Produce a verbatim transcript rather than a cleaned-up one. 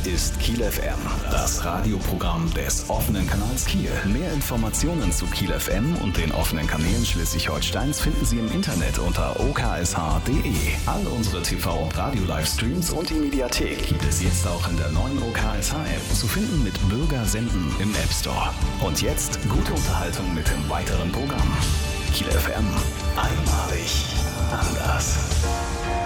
ist Kiel F M, das Radioprogramm des offenen Kanals Kiel. Mehr Informationen zu Kiel F M und den offenen Kanälen Schleswig-Holsteins finden Sie im Internet unter o k s h punkt d e. All unsere T V- und Radio-Livestreams und die Mediathek gibt es jetzt auch in der neuen O K S H-App, zu finden mit Bürger senden im App Store. Und jetzt gute Unterhaltung mit dem weiteren Programm. Kiel F M. Einmalig. Anders.